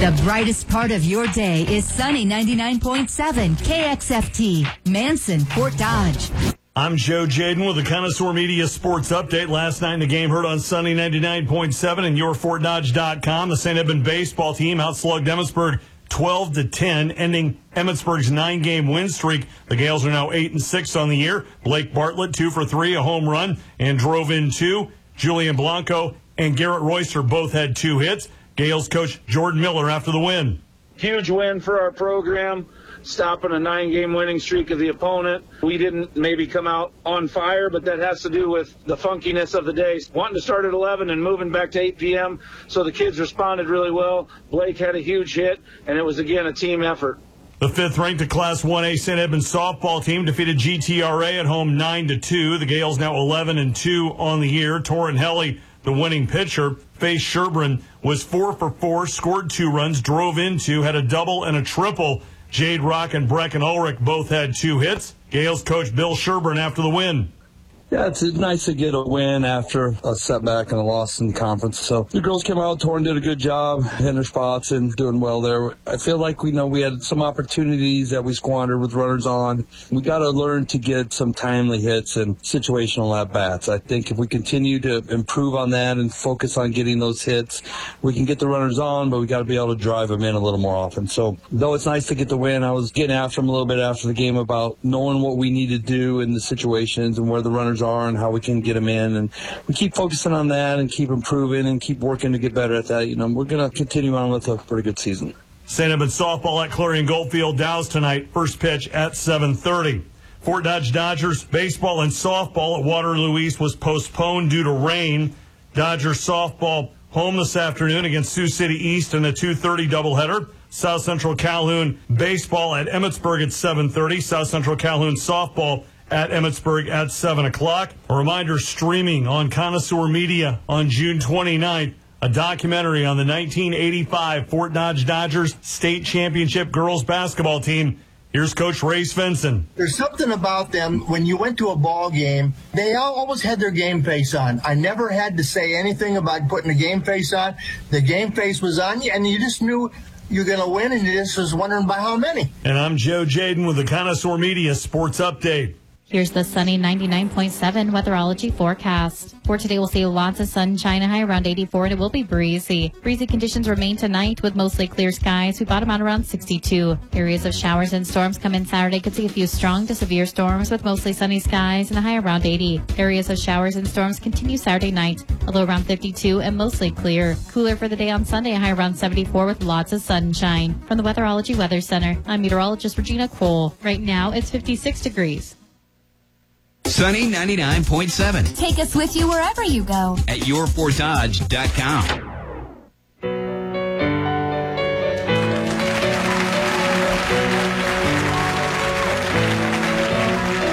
The brightest part of your day is Sunny 99.7 KXFT, Manson, Fort Dodge. I'm Joe Jaden with the Connoisseur Media Sports Update. Last night in the game heard on Sunny 99.7 and YourFortDodge.com. The St. Edmund baseball team outslugged Emmetsburg 12-10, ending Emmetsburg's 9-game win streak. The Gales are now 8-6 on the year. Blake Bartlett, 2 for 3, a home run, and drove in 2. Julian Blanco and Garrett Royster both had 2 hits. Gales coach Jordan Miller after the win. Huge win for our program, stopping a 9-game winning streak of the opponent. We didn't maybe come out on fire, but that has to do with the funkiness of the day. Wanting to start at 11 and moving back to 8 p.m., so the kids responded really well. Blake had a huge hit, and it was, again, a team effort. The 5th-ranked Class 1A St. Edmunds softball team defeated GTRA at home 9-2. The Gales now 11-2 on the year. Torrin Helly, the winning pitcher. Faye Sherburne was 4 for 4, scored 2 runs, drove in 2, had a double and a triple. Jade Rock and Brecken Ulrich both had 2 hits. Gales coach Bill Sherburne after the win. Yeah, it's nice to get a win after a setback and a loss in the conference. So the girls came out, Torrin did a good job, hitting their spots and doing well there. I feel like we had some opportunities that we squandered with runners on. We got to learn to get some timely hits and situational at-bats. I think if we continue to improve on that and focus on getting those hits, we can get the runners on, but we got to be able to drive them in a little more often. So though it's nice to get the win, I was getting after them a little bit after the game about knowing what we need to do in the situations and where the runners are and how we can get them in, and we keep focusing on that and keep improving and keep working to get better at that. We're going to continue on with a pretty good season. St. Edmunds softball at Clarion Goldfield Dows tonight. First pitch at 7:30. Fort Dodge Dodgers baseball and softball at Waterloo East was postponed due to rain. Dodgers softball home this afternoon against Sioux City East in a 2:30 doubleheader. South Central Calhoun baseball at Emmetsburg at 7:30. South Central Calhoun softball at Emmetsburg at 7 o'clock. A reminder, streaming on Connoisseur Media on June 29th, a documentary on the 1985 Fort Dodge Dodgers State Championship girls basketball team. Here's Coach Ray Svensson. There's something about them, when you went to a ball game, they always had their game face on. I never had to say anything about putting a game face on. The game face was on you, and you just knew you're going to win, and you just was wondering by how many. And I'm Joe Jaden with the Connoisseur Media Sports Update. Here's the sunny 99.7 weatherology forecast. For today, we'll see lots of sunshine, a high around 84, and it will be breezy. Breezy conditions remain tonight with mostly clear skies. We bottom out around 62. Areas of showers and storms come in Saturday. Could see a few strong to severe storms with mostly sunny skies and a high around 80. Areas of showers and storms continue Saturday night, a low around 52 and mostly clear. Cooler for the day on Sunday, a high around 74 with lots of sunshine. From the Weatherology Weather Center, I'm meteorologist Regina Cole. Right now, it's 56 degrees. Sunny 99.7. Take us with you wherever you go at YourFortDodge.com.